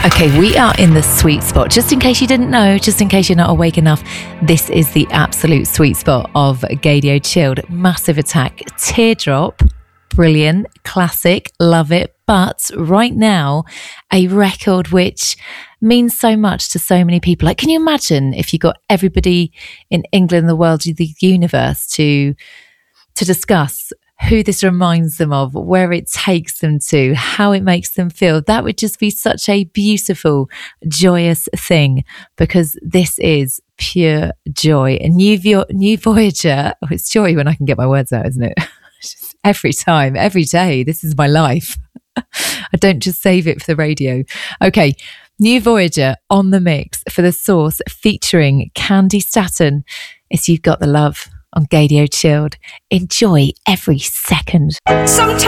Okay, we are in the sweet spot. Just in case you didn't know, just in case you're not awake enough, this is the absolute sweet spot of Gaydio Chilled. Massive Attack, Teardrop, brilliant, classic, love it. But right now, a record which means so much to so many people. Like, can you imagine if you got everybody in England, the world, the universe to discuss who this reminds them of, where it takes them to, how it makes them feel? That would just be such a beautiful, joyous thing, because this is pure joy. And New Voyager, oh, it's joy when I can get my words out, isn't it? Just every time, every day, this is my life. I don't just save it for the radio. Okay, New Voyager on the mix for The Source featuring Candy Staton. It's You've Got the Love on Gaydio Chilled. Enjoy every second. Sometimes